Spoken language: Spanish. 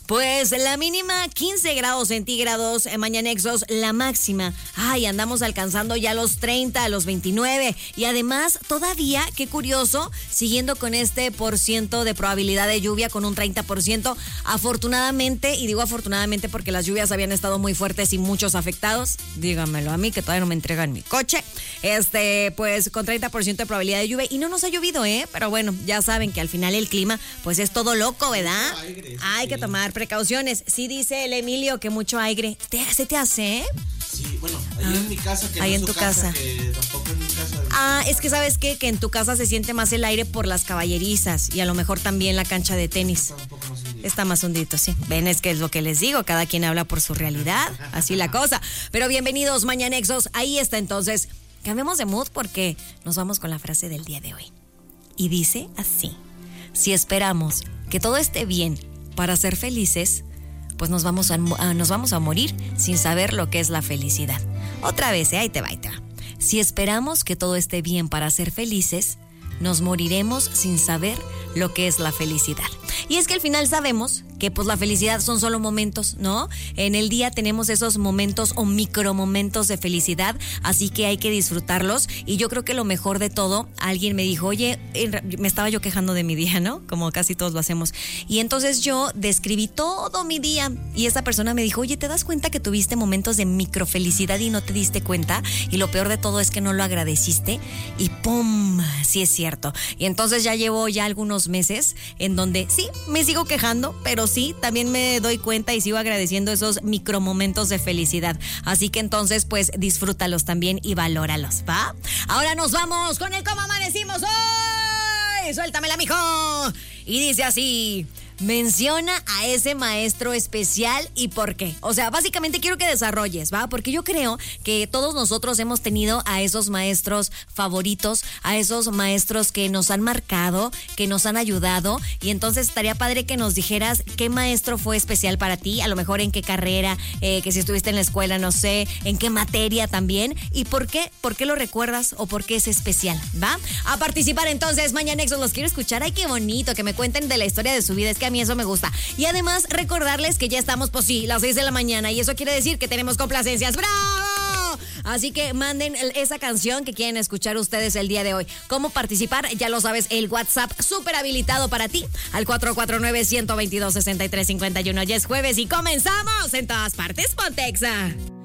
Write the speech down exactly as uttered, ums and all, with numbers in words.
Pues la mínima quince grados centígrados en Mañanexos, la máxima. Ay, andamos alcanzando ya los treinta, los veintinueve. Y además, todavía, qué curioso, siguiendo con este por ciento de probabilidad de lluvia con un treinta por ciento. Afortunadamente, y digo afortunadamente porque las lluvias habían estado muy fuertes y muchos afectados. Díganmelo a mí que todavía no me entregan mi coche. Este, pues con treinta por ciento de probabilidad de lluvia. Y no nos ha llovido, ¿eh? Pero bueno, ya saben que al final el clima, pues es todo loco, ¿verdad? Aire, Hay sí. que tomar precauciones. Sí dice el Emilio que mucho aire. ¿Te, ¿Se te hace, eh? Sí, bueno, ahí ah, en mi casa, que ahí no en es tu su casa, casa. Que tampoco en mi casa. Ah, es que ¿sabes qué? Que en tu casa se siente más el aire por las caballerizas y a lo mejor también la cancha de tenis. Está un poco más hundito. Está más hundito, sí. Ven, es que es lo que les digo, cada quien habla por su realidad, así la cosa. Pero bienvenidos, Mañanexos. Ahí está entonces. Cambiemos de mood porque nos vamos con la frase del día de hoy. Y dice así: si esperamos que todo esté bien para ser felices, pues nos vamos a, a, nos vamos a morir sin saber lo que es la felicidad. Otra vez, ¿eh? ahí te va, ahí te va. Si esperamos que todo esté bien para ser felices, nos moriremos sin saber lo que es la felicidad. Y es que al final sabemos que pues la felicidad son solo momentos, ¿no? En el día tenemos esos momentos o micromomentos de felicidad, así que hay que disfrutarlos. Y yo creo que lo mejor de todo, alguien me dijo, oye, me estaba yo quejando de mi día, ¿no? Como casi todos lo hacemos. Y entonces yo describí todo mi día y esa persona me dijo, oye, ¿te das cuenta que tuviste momentos de microfelicidad y no te diste cuenta? Y lo peor de todo es que no lo agradeciste. Y ¡pum! Sí es cierto. Y entonces ya llevo ya algunos meses en donde sí, me sigo quejando, pero sí, también me doy cuenta y sigo agradeciendo esos micromomentos de felicidad. Así que entonces, pues, disfrútalos también y valóralos, ¿va? Ahora nos vamos con el cómo amanecimos hoy. Suéltamela, mijo. Y dice así: menciona a ese maestro especial y por qué. O sea, básicamente quiero que desarrolles, ¿va? Porque yo creo que todos nosotros hemos tenido a esos maestros favoritos, a esos maestros que nos han marcado, que nos han ayudado. Y entonces estaría padre que nos dijeras qué maestro fue especial para ti, a lo mejor en qué carrera, eh, que si estuviste en la escuela, no sé, en qué materia también. ¿Y por qué? ¿Por qué lo recuerdas o por qué es especial? ¿Va? A participar entonces, Mañanexos, los quiero escuchar. Ay, qué bonito, que me cuenten de la historia de su vida. Es que a mí eso me gusta. Y además recordarles que ya estamos, pues sí, las seis de la mañana y eso quiere decir que tenemos complacencias. ¡Bravo! Así que manden esa canción que quieren escuchar ustedes el día de hoy. ¿Cómo participar? Ya lo sabes, el WhatsApp súper habilitado para ti al cuatro cuatro nueve, uno dos dos, seis tres cinco uno. Ya es jueves y comenzamos en todas partes, Pontexa.